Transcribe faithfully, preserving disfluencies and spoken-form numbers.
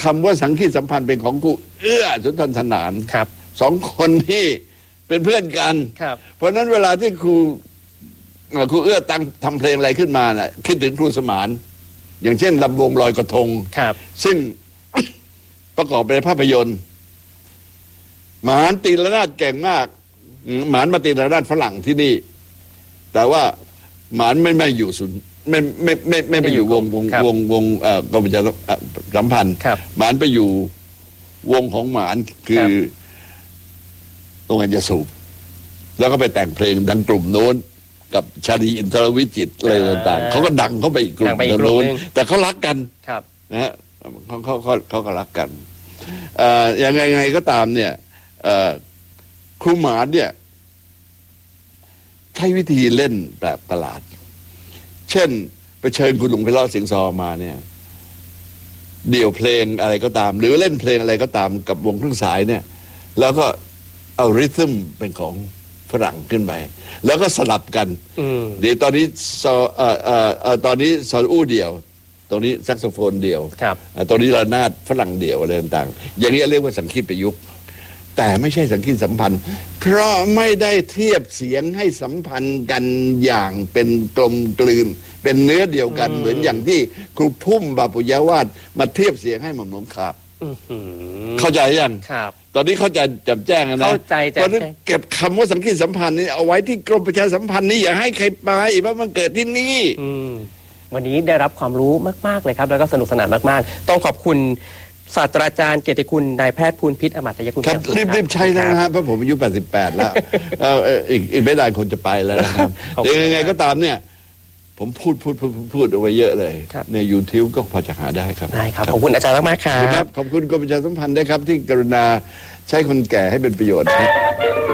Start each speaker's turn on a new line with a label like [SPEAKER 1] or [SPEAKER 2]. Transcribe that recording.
[SPEAKER 1] คำว่าสังคีตสัมพันธ์เป็นของครูเอื้อสุนทรสนาน
[SPEAKER 2] ครับ
[SPEAKER 1] สองคนที่เป็นเพื่อนกัน
[SPEAKER 2] ครับ
[SPEAKER 1] เพราะฉะนั้นเวลาที่ครูครูเอื้อตั้งทำเพลงอะไรขึ้นมาน่ะคิดถึงครูสมานอย่างเช่นลำวงลอยกระทง
[SPEAKER 2] ครับ
[SPEAKER 1] ซึ่ง ประกอบเป็นภาพยนตร์หมานตีระนาดเก่งมากหมานมาตีระนาดฝรั่งที่นี่แต่ว่าหมานไม่ไม่อยู่ศูนย์ไม่ไม่ไม่ไม่ไปอยู่วงวงวงวงเอ่อกรมประชาสัมพันธ์หมานไปอยู่วงของหมานคือโรงงานยาสูบแล้วก็ไปแต่งเพลงดังกลุ่มโน้นกับชาลีอินทรวิจิตรอะไรต่างๆเขาก็ดังเข้าไปอีกกลุ่มโน้นแต่เขารักกันนะฮะเขาเขาเขาเขาก็รักกันยังไงไงก็ตามเนี่ยครูหมานเนี่ยใช้วิธีเล่นแบบประหลาดเช่นไปเชิญคุณลุงไพเราะเสียงซอมาเนี่ยเดี่ยวเพลงอะไรก็ตามหรือเล่นเพลงอะไรก็ตามกับวงเครื่องสายเนี่ยแล้วก็เอาริทึมเป็นของฝรั่งขึ้นไปแล้วก็สลับกันเดี๋ยวตอนนี้ซอเอ่อเอ่อเอ่อตอนนี้ซออู้เดี่ยวตรงนี้แซกโซโฟนเดี่ยวตรงนี้ระนาดฝรั่งเดี่ยวอะไรต่างๆอย่างนี้เรียกว่าสังคีตประยุกต์แต่ไม่ใช่สังคีตสัมพันธ์เพราะไม่ได้เทียบเสียงให้สัมพันธ์กันอย่างเป็นกลมกลืนเป็นเนื้อเดียวกันเหมือนอย่างที่ครูพุ่มบาปุยาวาสมาเทียบเสียงให้หม่อมหลวงขาบเข้าใจยัง
[SPEAKER 2] ครับ
[SPEAKER 1] ตอนนี้เข้าใจแจ่มแจ้งนะ
[SPEAKER 2] เข้าใจแจ่มแจ้ง
[SPEAKER 1] เก็บคำว่าสังคีตสัมพันธ์นี่เอาไว้ที่กรมประชาสัมพันธ์นี่อย่าให้ใครมาอีกเพราะมันเกิดที่นี่
[SPEAKER 2] วันนี้ได้รับความรู้มากๆเลยครับแล้วก็สนุกสนานมากๆต้องขอบคุณศาสตราจารย์เกียรติคุณนายแพทย์ภูลพิษอมตะยกุล
[SPEAKER 1] ครับรีบๆใช้นะฮะเพราะผมอายุแปดสิบแปดแล้วอีกอีกไม่นานคนจะไปแล้วนะครับยังไงก็ตามเนี่ยผมพูดพูดพูดพูดเอาไว้เยอะเลยใน YouTube ก็พอจะหาได้ครับ
[SPEAKER 2] ได้ครับขอบคุณอาจารย์มากๆครับ
[SPEAKER 1] ขอบคุณกรมประชาสัมพันธ์ด้วยครับที่กรุณาใช้คนแก่ให้เป็นประโยชน์ครับ